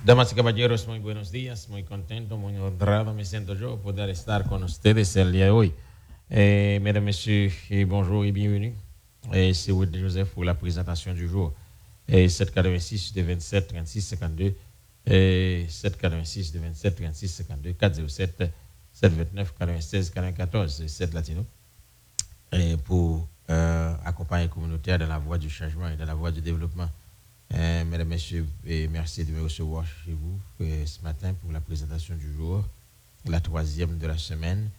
Damas y caballeros, muy buenos días, muy contento, muy honrado me siento yo poder estar con ustedes el día de hoy. Mesdames, Messieurs, bonjour et bienvenue. C'est Wood Joseph pour la présentation du jour. 786 de 27 36 52, 786 de 27 36 52, 407 729 96 94, 7 latino. Pour accompagner la communauté dans la voie du changement et dans la voie du développement. Mesdames, Messieurs, merci de me recevoir chez vous ce matin pour la présentation du jour, la troisième de la semaine,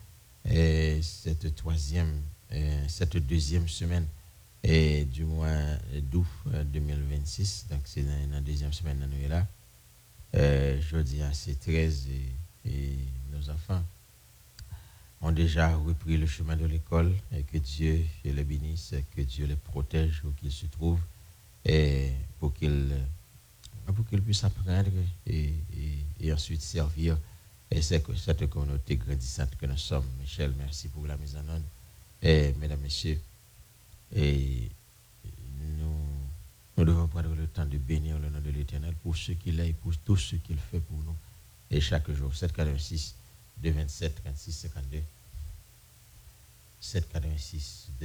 cette deuxième semaine du mois d'août 2026. Donc, c'est la deuxième semaine de nous là. Jeudi, c'est 13 et nos enfants ont déjà repris le chemin de l'école et que Dieu les bénisse, que Dieu les protège où qu'ils se trouvent. Et pour qu'ils puissent apprendre et ensuite servir et cette communauté grandissante que nous sommes. Michel, merci pour la mise en œuvre. Et mesdames, messieurs, et nous devons prendre le temps de bénir le nom de l'Éternel pour ce qu'il est et pour tout ce qu'il fait pour nous. Et chaque jour, 786 227 36 52. 786